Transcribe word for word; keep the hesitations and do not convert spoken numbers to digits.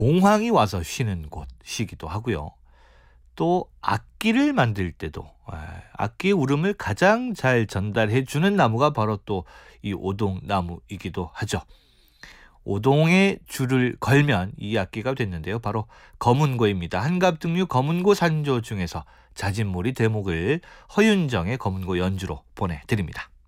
공황이 와서 쉬는 곳이기도 하고요. 또 악기를 만들 때도 악기의 울음을 가장 잘 전달해 주는 나무가 바로 또 이 오동나무이기도 하죠. 오동에 줄을 걸면 이 악기가 됐는데요. 바로 거문고입니다. 한갑등류 거문고 산조 중에서 자진몰이 대목을 허윤정의 거문고 연주로 보내드립니다.